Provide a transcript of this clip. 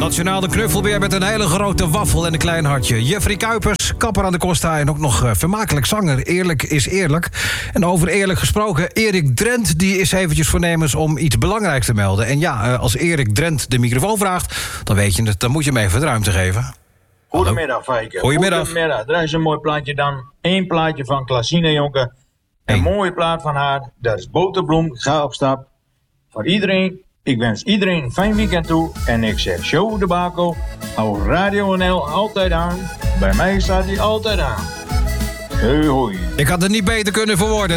Nationaal de knuffelbeer met een hele grote waffel en een klein hartje. Jeffrey Kuipers, kapper aan de Costa en ook nog vermakelijk zanger. Eerlijk is eerlijk. En over eerlijk gesproken, Erik Drent die is eventjes voornemens om iets belangrijks te melden. En ja, als Erik Drent de microfoon vraagt, dan weet je het, dan moet je hem even de ruimte geven. Goedemiddag, Fijke. Goedemiddag. Er is een mooi plaatje dan. Eén plaatje van Klasine Jonker. Een mooie plaat van haar. Dat is Boterbloem. Ga op stap. Voor iedereen. Ik wens iedereen een fijn weekend toe. En ik zeg show de Baco. Hou Radio NL altijd aan. Bij mij staat hij altijd aan. Hoi hoi. Ik had het niet beter kunnen verwoorden.